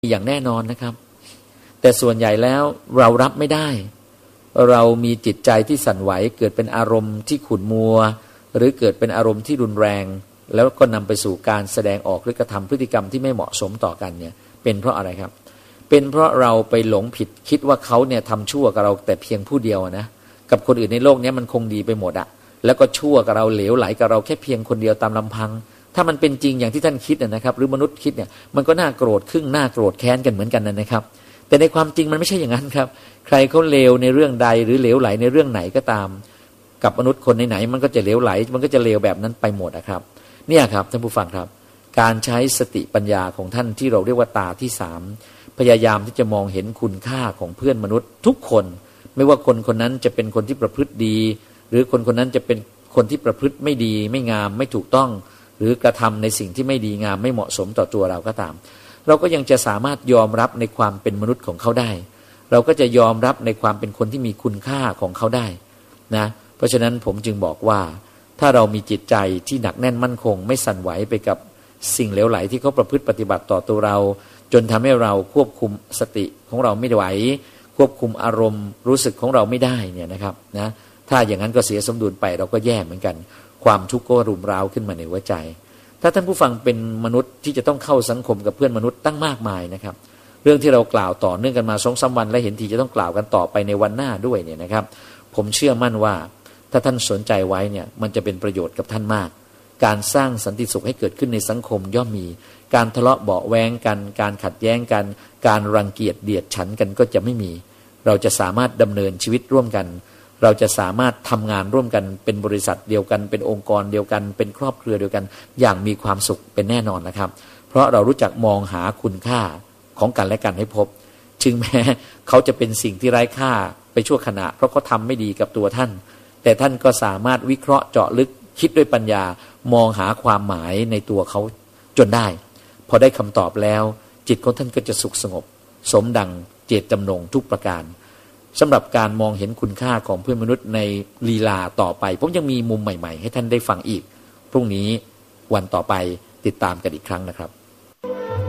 อย่างแน่นอนนะครับแต่ส่วนใหญ่แล้วเรารับไม่ได้เรามีจิตใจที่สั่นไหวเกิดเป็นอารมณ์ที่ขุ่นมัวหรือเกิดเป็นอารมณ์ที่รุนแรงแล้วก็นำไปสู่การแสดงออกหรือกระทำพฤติกรรมที่ไม่เหมาะสมต่อกันเนี่ยเป็นเพราะอะไรครับเป็นเพราะเราไปหลงผิดคิดว่าเขาเนี่ยทำชั่วกับเราแต่เพียงผู้เดียวนะกับคนอื่นในโลกนี้มันคงดีไปหมดอะแล้วก็ชั่วกับเราเหลวไหลกับเราแค่เพียงคนเดียวตามลำพังถ้ามันเป็นจริงอย่างที่ท่านคิดนะครับหรือมนุษย์คิดเนี่ยมันก็น่าโกรธครึ่งน่าโกรธแค้นกันเหมือนกันนะครับแต่ในความจริงมันไม่ใช่อย่างนั้นครับใครเขาเลวในเรื่องใดหรือเหลวไหลในเรื่องไหนก็ตามกับมนุษย์คนไหนๆมันก็จะเหลวไหลมันก็จะเลวแบบนั้นไปหมดนะครับเนี่ยครับท่านผู้ฟังครับการใช้สติปัญญาของท่านที่เราเรียกว่าตาที่สามพยายามที่จะมองเห็นคุณค่าของเพื่อนมนุษย์ทุกคนไม่ว่าคนคนนั้นจะเป็นคนที่ประพฤติดีหรือคนคนนั้นจะเป็นคนที่ประพฤติไม่ดีไม่งามไม่ถูกต้องหรือกระทำในสิ่งที่ไม่ดีงามไม่เหมาะสมต่อตัวเราก็ตามเราก็ยังจะสามารถยอมรับในความเป็นมนุษย์ของเขาได้เราก็จะยอมรับในความเป็นคนที่มีคุณค่าของเขาได้นะเพราะฉะนั้นผมจึงบอกว่าถ้าเรามีจิตใจที่หนักแน่นมั่นคงไม่สั่นไหวไปกับสิ่งเหลวไหลที่เขาประพฤติปฏิบัติต่อตัวเราจนทำให้เราควบคุมสติของเราไม่ไหวควบคุมอารมณ์รู้สึกของเราไม่ได้เนี่ยนะครับนะถ้าอย่างนั้นก็เสียสมดุลไปเราก็แย่เหมือนกันความทุกข์ก็รุมเร้าขึ้นมาในหัวใจถ้าท่านผู้ฟังเป็นมนุษย์ที่จะต้องเข้าสังคมกับเพื่อนมนุษย์ตั้งมากมายนะครับเรื่องที่เรากล่าวต่อเนื่องกันมา 2-3 วันและเห็นทีจะต้องกล่าวกันต่อไปในวันหน้าด้วยเนี่ยนะครับผมเชื่อมั่นว่าถ้าท่านสนใจไว้เนี่ยมันจะเป็นประโยชน์กับท่านมากการสร้างสันติสุขให้เกิดขึ้นในสังคมย่อมมีการทะเลาะเบาะแว้งกันการขัดแย้งกันการรังเกียจเดียดฉันกันก็จะไม่มีเราจะสามารถดำเนินชีวิตร่วมกันเราจะสามารถทำงานร่วมกันเป็นบริษัทเดียวกันเป็นองค์กรเดียวกันเป็นครอบครัวเดียวกันอย่างมีความสุขเป็นแน่นอนนะครับเพราะเรารู้จักมองหาคุณค่าของกันและกันให้พบถึงแม้เขาจะเป็นสิ่งที่ไร้ค่าไปชั่วขณะเพราะเขาทำไม่ดีกับตัวท่านแต่ท่านก็สามารถวิเคราะห์เจาะลึกคิดด้วยปัญญามองหาความหมายในตัวเขาจนได้พอได้คำตอบแล้วจิตของท่านก็จะสุขสงบสมดังเจตจำนงทุกประการสำหรับการมองเห็นคุณค่าของเพื่อนมนุษย์ในลีลาต่อไปผมยังมีมุมใหม่ๆให้ท่านได้ฟังอีกพรุ่งนี้วันต่อไปติดตามกันอีกครั้งนะครับ